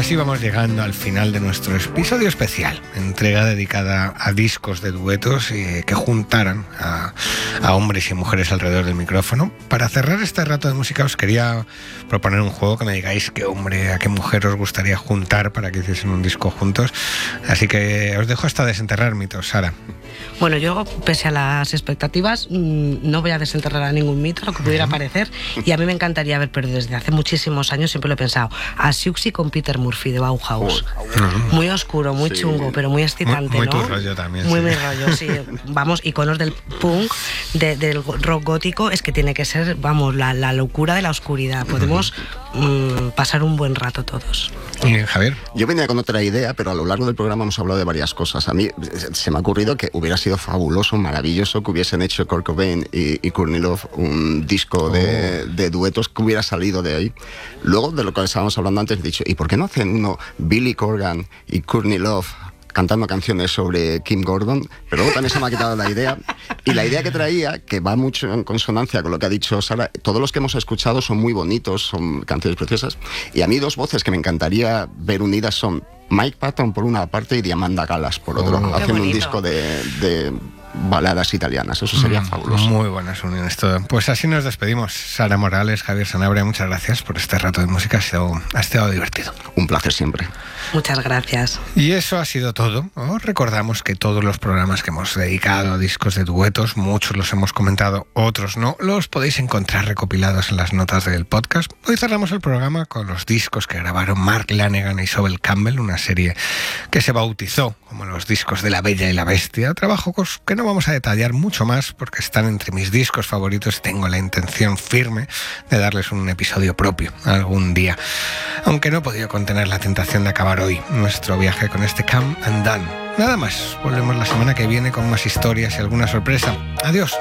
así vamos llegando al final de nuestro episodio especial, entrega dedicada a discos de duetos que juntaran a hombres y mujeres alrededor del micrófono. Para cerrar este rato de música os quería proponer un juego que me digáis qué hombre, a qué mujer os gustaría juntar para que hiciesen un disco juntos. Así que os dejo hasta desenterrar mitos, Sara. Bueno, yo, pese a las expectativas, no voy a desenterrar a ningún mito, lo que pudiera parecer, y a mí me encantaría ver, pero desde hace muchísimos años siempre lo he pensado, a Siouxsie con Peter Murphy de Bauhaus. Muy oscuro, muy chungo, pero muy excitante, muy ¿no? tu rollo también. Muy mi rollo, sí. Vamos, iconos del punk, del rock gótico, es que tiene que ser, vamos, la locura de la oscuridad. Podemos pasar un buen rato todos. ¿Y Javier? Yo venía con otra idea, pero a lo largo del programa hemos hablado de varias cosas. A mí se me ha ocurrido que hubiera sido fabuloso, maravilloso que hubiesen hecho Kurt Cobain y Courtney Love un disco de duetos que hubiera salido de ahí. Luego, de lo que estábamos hablando antes, he dicho, ¿y por qué no hacen uno Billy Corgan y Courtney Love cantando canciones sobre Kim Gordon? Pero luego también se me ha quitado la idea. Y la idea que traía, que va mucho en consonancia con lo que ha dicho Sara, todos los que hemos escuchado son muy bonitos, son canciones preciosas. Y a mí dos voces que me encantaría ver unidas son Mike Patton por una parte y Diamanda Galas por otro, haciendo un disco de baladas italianas. Eso sería fabuloso. Muy buenas uniones todo. Pues así nos despedimos. Sara Morales, Javier Sanabria, muchas gracias por este rato de música. Ha estado divertido. Un placer siempre. Muchas gracias. Y eso ha sido todo. Os recordamos que todos los programas que hemos dedicado a discos de duetos, muchos los hemos comentado, otros no, los podéis encontrar recopilados en las notas del podcast. Hoy cerramos el programa con los discos que grabaron Mark Lanegan y Sobel Campbell, una serie que se bautizó como los discos de La Bella y la Bestia. Trabajo que no vamos a detallar mucho más porque están entre mis discos favoritos y tengo la intención firme de darles un episodio propio algún día. Aunque no he podido contener la tentación de acabar hoy nuestro viaje con este Come and Done. Nada más, volvemos la semana que viene con más historias y alguna sorpresa. Adiós.